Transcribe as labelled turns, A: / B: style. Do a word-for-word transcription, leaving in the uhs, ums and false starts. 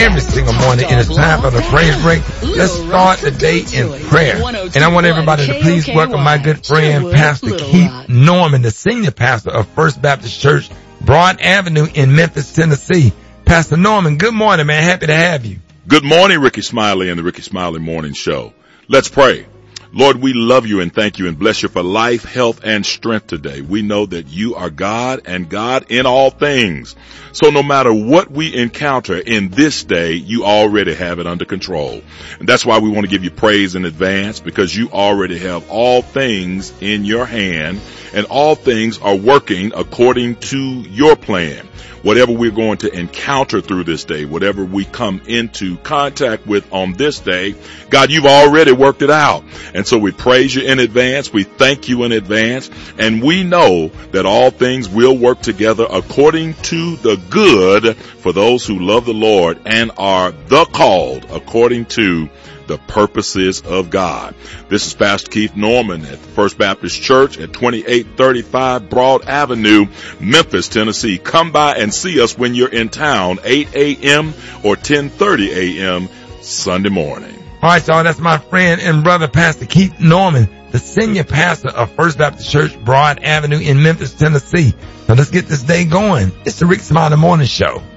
A: Every single morning, it is time for the praise break. Let's start the day in prayer. And I want everybody to please welcome my good friend, Pastor Keith Norman, the senior pastor of First Baptist Church, Broad Avenue in Memphis, Tennessee. Pastor Norman, good morning, man. Happy to have you.
B: Good morning, Ricky Smiley and the Ricky Smiley Morning Show. Let's pray. Lord, we love you and thank you and bless you for life, health, and strength today. We know that you are God and God in all things. So no matter what we encounter in this day, you already have it under control. And that's why we want to give you praise in advance, because you already have all things in your hand and all things are working according to your plan. Whatever we're going to encounter through this day, whatever we come into contact with on this day, God, you've already worked it out. And so we praise you in advance. We thank you in advance. And we know that all things will work together according to the good for those who love the Lord and are the called according to the purposes of God. This is Pastor Keith Norman at the First Baptist Church at twenty-eight thirty-five Broad Avenue, Memphis, Tennessee. Come by and see us when you're in town, eight a.m. or ten thirty a.m. Sunday morning.
A: All right, y'all, that's my friend and brother, Pastor Keith Norman, the senior pastor of First Baptist Church, Broad Avenue in Memphis, Tennessee. Now let's get this day going. It's the Rick Smiley Morning Show.